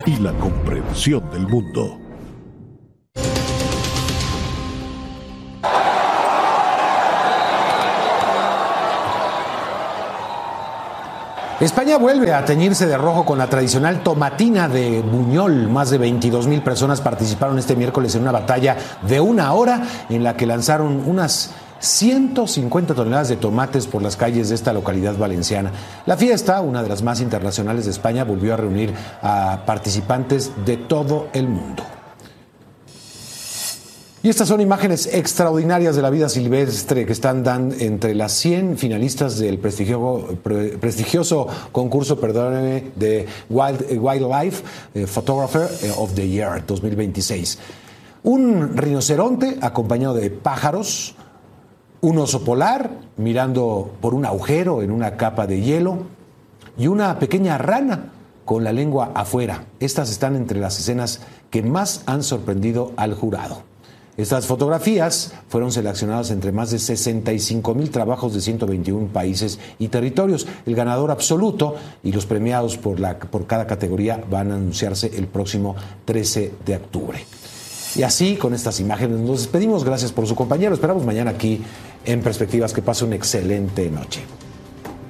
y la comprensión del mundo. España vuelve a teñirse de rojo con la tradicional tomatina de Buñol. Más de 22,000 personas participaron este miércoles en una batalla de 1 hora en la que lanzaron unas 150 toneladas de tomates por las calles de esta localidad valenciana. La fiesta, una de las más internacionales de España, volvió a reunir a participantes de todo el mundo. Y estas son imágenes extraordinarias de la vida silvestre que están dando entre las 100 finalistas del prestigioso concurso, de Wildlife Photographer of the Year 2026. Un rinoceronte acompañado de pájaros, un oso polar mirando por un agujero en una capa de hielo y una pequeña rana con la lengua afuera. Estas están entre las escenas que más han sorprendido al jurado. Estas fotografías fueron seleccionadas entre más de 65,000 trabajos de 121 países y territorios. El ganador absoluto y los premiados por cada categoría van a anunciarse el próximo 13 de octubre. Y así, con estas imágenes, nos despedimos. Gracias por su compañía. Lo esperamos mañana aquí en Perspectivas. Que pase una excelente noche.